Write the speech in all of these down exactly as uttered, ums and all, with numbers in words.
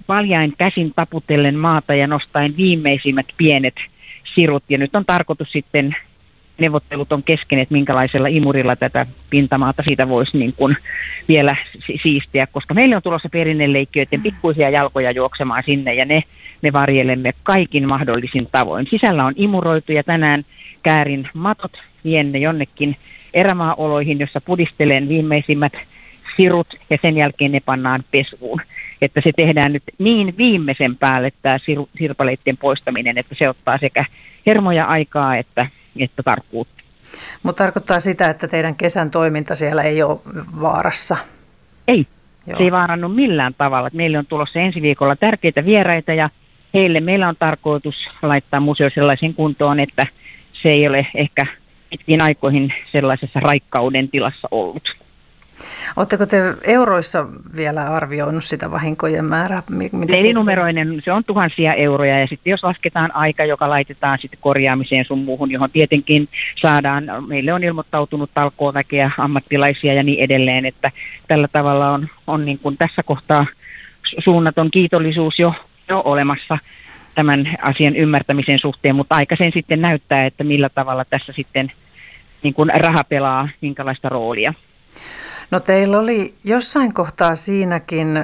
paljain käsin taputellen maata ja nostaen viimeisimmät pienet sirut. Ja nyt on tarkoitus sitten, neuvottelut on kesken, että minkälaisella imurilla tätä pintamaata siitä voisi niin kuin vielä siistiä, koska meillä on tulossa perinneleikkiöiden pikkuisia jalkoja juoksemaan sinne ja ne me varjelemme kaikin mahdollisin tavoin. Sisällä on imuroitu ja tänään käärin matot, vien ne jonnekin erämaa-oloihin, jossa pudistelen viimeisimmät sirut ja sen jälkeen ne pannaan pesuun. Että se tehdään nyt niin viimeisen päälle tämä sir- sirpaleiden poistaminen, että se ottaa sekä hermoja aikaa että, että tarkkuutta. Mutta tarkoittaa sitä, että teidän kesän toiminta siellä ei ole vaarassa? Ei, Joo. Se ei vaarannu millään tavalla. Meille on tulossa ensi viikolla tärkeitä vieraita ja heille meillä on tarkoitus laittaa museo sellaisen kuntoon, että se ei ole ehkä pitkiin aikoihin sellaisessa raikkauden tilassa ollut. Oletteko te euroissa vielä arvioinut sitä vahinkojen määrää? Nelinumeroinen, se on tuhansia euroja ja sitten jos lasketaan aika, joka laitetaan sitten korjaamiseen sun muuhun, johon tietenkin saadaan, meille on ilmoittautunut talkooväkeä, ammattilaisia ja niin edelleen, että tällä tavalla on, on niin kuin tässä kohtaa suunnaton kiitollisuus jo, jo olemassa tämän asian ymmärtämisen suhteen, mutta aika sen sitten näyttää, että millä tavalla tässä sitten niin kuin raha pelaa, minkälaista roolia. No teillä oli jossain kohtaa siinäkin ö,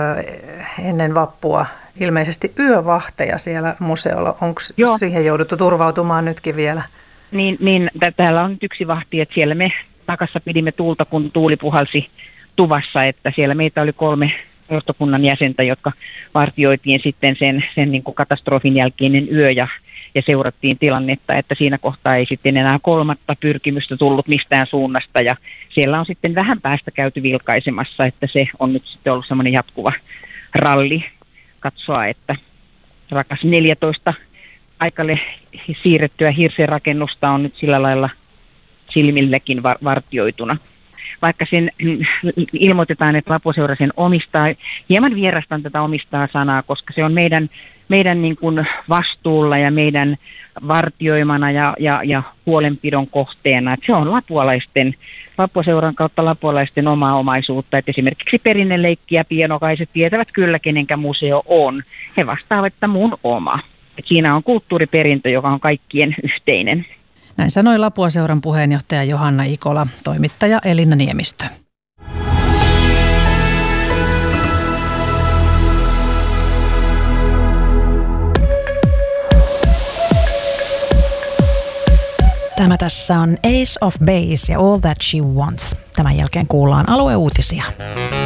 ennen vappua ilmeisesti yövahteja siellä museolla. Onko siihen jouduttu turvautumaan nytkin vielä? Niin, niin t- täällä on nyt yksi vahti, että siellä me takassa pidimme tuulta, kun tuuli puhalsi tuvassa, että siellä meitä oli kolme johtokunnan jäsentä, jotka vartioitiin sitten sen, sen niin kuin katastrofin jälkeinen yö ja ja seurattiin tilannetta, että siinä kohtaa ei sitten enää kolmatta pyrkimystä tullut mistään suunnasta ja siellä on sitten vähän päästä käyty vilkaisemassa, että se on nyt sitten ollut semmoinen jatkuva ralli katsoa, että rakas neljätoista aikalle siirrettyä hirsirakennusta on nyt sillä lailla silmillekin var- vartioituna. Vaikka sen ilmoitetaan, että Lapuaseura sen omistaa, hieman vierastan tätä omistaa sanaa, koska se on meidän, meidän niin kuin vastuulla ja meidän vartioimana ja, ja, ja huolenpidon kohteena. Että se on lapualaisten, Lapuaseuran kautta lapualaisten omaa omaisuutta. Että esimerkiksi perinneleikki ja pienokaiset tietävät kyllä, kenenkä museo on. He vastaavat, että mun oma. Et siinä on kulttuuriperintö, joka on kaikkien yhteinen. Näin sanoi Lapuaseuran puheenjohtaja Johanna Ikola, toimittaja Elina Niemistö. Tämä tässä on Ace of Base ja All That She Wants. Tämän jälkeen kuullaan alueuutisia.